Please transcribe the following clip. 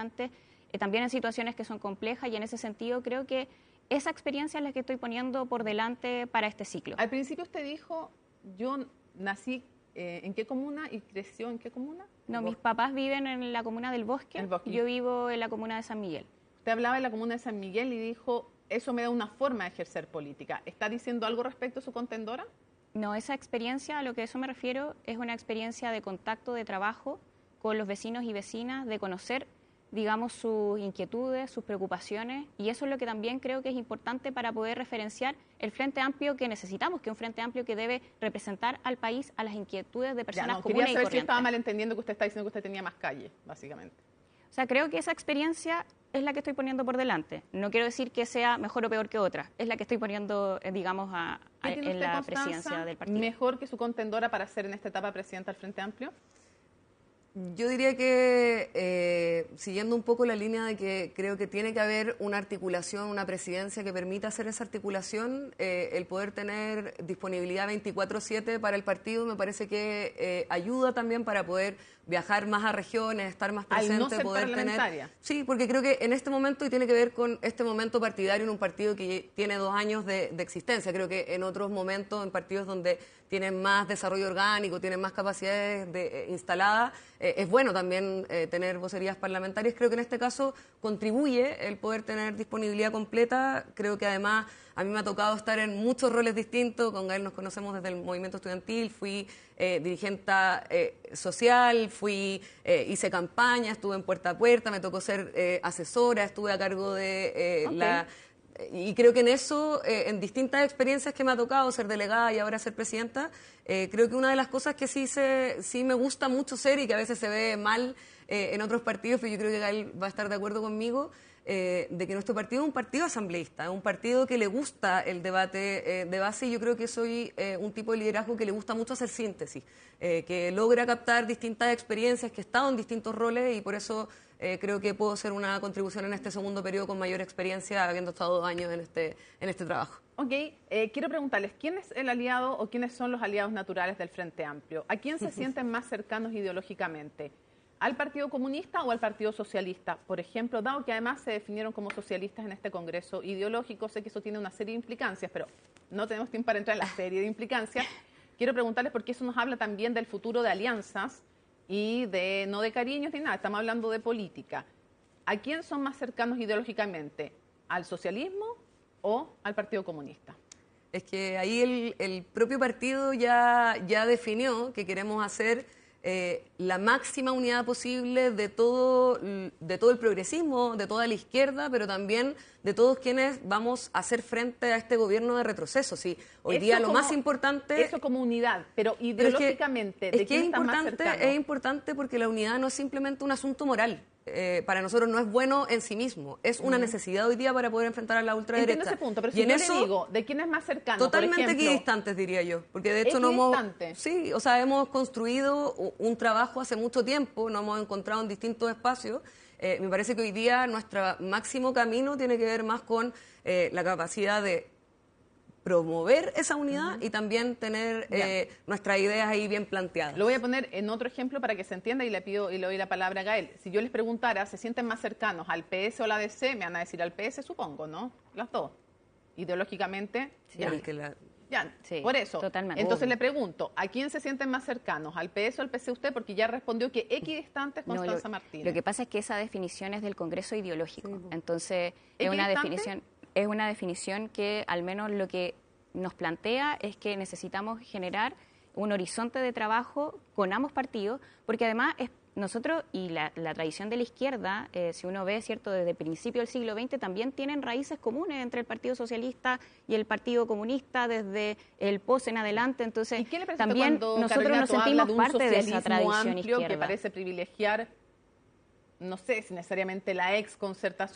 habitantes, también en situaciones que son complejas, y en ese sentido creo que esa experiencia es la que estoy poniendo por delante para este ciclo. Al principio usted dijo, yo nací ¿en qué comuna y creció en qué comuna? No, mis papás viven en la comuna del Bosque, yo vivo en la comuna de San Miguel. Usted hablaba de la comuna de San Miguel y dijo, eso me da una forma de ejercer política. ¿Está diciendo algo respecto a su contendora? No, esa experiencia, a lo que eso me refiero, es una experiencia de contacto, de trabajo con los vecinos y vecinas, de conocer, digamos, sus inquietudes, sus preocupaciones, y eso es lo que también creo que es importante para poder referenciar el Frente Amplio que necesitamos, que es un Frente Amplio que debe representar al país, a las inquietudes de personas comunes y corrientes. Quería saber si estaba malentendiendo que usted está diciendo que usted tenía más calle, básicamente. O sea, creo que esa experiencia es la que estoy poniendo por delante. No quiero decir que sea mejor o peor que otra, es la que estoy poniendo, digamos, en la presidencia del partido. ¿Mejor que su contendora para ser en esta etapa presidenta del Frente Amplio? Yo diría que, siguiendo un poco la línea de que creo que tiene que haber una articulación, una presidencia que permita hacer esa articulación, el poder tener disponibilidad 24/7 para el partido me parece que ayuda también para poder viajar más a regiones, estar más presente, al no ser poder parlamentaria. Sí, porque creo que en este momento, y tiene que ver con este momento partidario en un partido que tiene 2 años de existencia, creo que en otros momentos, en partidos donde tienen más desarrollo orgánico, tienen más capacidades instaladas, es bueno también tener vocerías parlamentarias. Creo que en este caso contribuye el poder tener disponibilidad completa. Creo que además a mí me ha tocado estar en muchos roles distintos. Con Gael nos conocemos desde el movimiento estudiantil, fui dirigente social, hice campaña, estuve en puerta a puerta, me tocó ser asesora, estuve a cargo de y creo que en eso, en distintas experiencias que me ha tocado ser delegada y ahora ser presidenta, creo que una de las cosas que sí me gusta mucho ser y que a veces se ve mal en otros partidos, pero yo creo que Gael va a estar de acuerdo conmigo, de que nuestro partido es un partido asambleísta, es un partido que le gusta el debate de base, y yo creo que soy un tipo de liderazgo que le gusta mucho hacer síntesis, que logra captar distintas experiencias, que he estado en distintos roles, y por eso creo que puedo hacer una contribución en este segundo periodo con mayor experiencia, habiendo estado 2 años en este trabajo. Ok, quiero preguntarles, ¿quién es el aliado o quiénes son los aliados naturales del Frente Amplio? ¿A quién se sienten más cercanos ideológicamente? ¿Al Partido Comunista o al Partido Socialista? Por ejemplo, dado que además se definieron como socialistas en este Congreso ideológico, sé que eso tiene una serie de implicancias, pero no tenemos tiempo para entrar en la serie de implicancias. Quiero preguntarles porque eso nos habla también del futuro de alianzas y no de cariños ni nada, estamos hablando de política. ¿A quién son más cercanos ideológicamente? ¿Al socialismo o al Partido Comunista? Es que ahí el propio partido ya definió que queremos hacer la máxima unidad posible de todo el progresismo, de toda la izquierda, pero también de todos quienes vamos a hacer frente a este gobierno de retroceso. Sí, hoy día lo más importante... Eso como unidad, pero ideológicamente, ¿de quién está más cercano? Es importante porque la unidad no es simplemente un asunto moral. Para nosotros no es bueno en sí mismo, es una necesidad hoy día para poder enfrentar a la ultraderecha. Entiendo ese punto, pero si yo le digo, ¿de quién es más cercano? Totalmente equidistantes, diría yo, porque de hecho sí, o sea, hemos construido un trabajo hace mucho tiempo, nos hemos encontrado en distintos espacios. Me parece que hoy día nuestro máximo camino tiene que ver más con la capacidad de promover esa unidad y también tener nuestras ideas ahí bien planteadas. Lo voy a poner en otro ejemplo para que se entienda y le doy la palabra a Gael. Si yo les preguntara, ¿se sienten más cercanos al PS o la DC? Me van a decir al PS, supongo, ¿no? Las dos. Ideológicamente, sí, sí, por eso. Totalmente. Entonces le pregunto, ¿a quién se sienten más cercanos? ¿Al PS o al PC usted? Porque ya respondió que equidistante es Constanza Martínez. Lo que pasa es que esa definición es del Congreso ideológico. Sí. Entonces, es una definición que al menos lo que nos plantea es que necesitamos generar un horizonte de trabajo con ambos partidos, porque además nosotros y la tradición de la izquierda, si uno ve, cierto, desde el principio del siglo XX, también tienen raíces comunes entre el Partido Socialista y el Partido Comunista desde el POS en adelante. Entonces, también nosotros nos sentimos parte de esa tradición izquierda que parece privilegiar, no sé si necesariamente la ex concertación,